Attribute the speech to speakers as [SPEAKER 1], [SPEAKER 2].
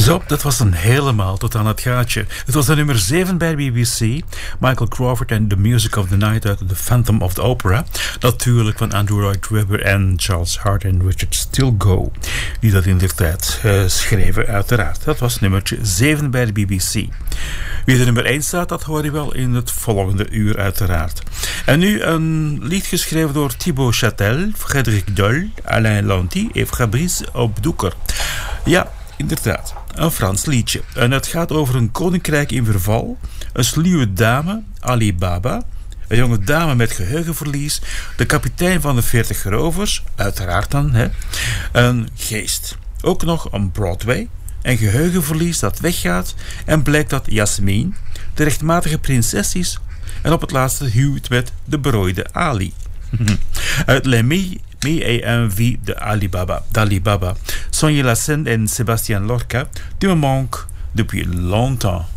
[SPEAKER 1] Zo, dat was dan helemaal tot aan het gaatje. Het was de nummer 7 bij de BBC. Michael Crawford en The Music of the Night uit The Phantom of the Opera. Natuurlijk van Andrew Lloyd Webber en Charles Hart en Richard Stilgoe. Die dat in der tijd schreven, uiteraard. Dat was nummertje 7 bij de BBC. Wie de nummer 1 staat, dat hoor je wel in het volgende uur, uiteraard. En nu een lied geschreven door Thibaut Châtel, Frédéric Doll, Alain Lanty en Fabrice Obdoeker. Ja, inderdaad, een Frans liedje. En het gaat over een koninkrijk in verval, een sluwe dame, Ali Baba, een jonge dame met geheugenverlies, de kapitein van de 40 rovers, uiteraard dan, hè, een geest. Ook nog een Broadway, een geheugenverlies dat weggaat en blijkt dat Jasmine de rechtmatige prinses is en op het laatste huwt met de berooide Ali. Uit Les Mi et un vie d'Ali Baba, Sonia Lassen en Sébastien Lorca, tu me manques depuis longtemps.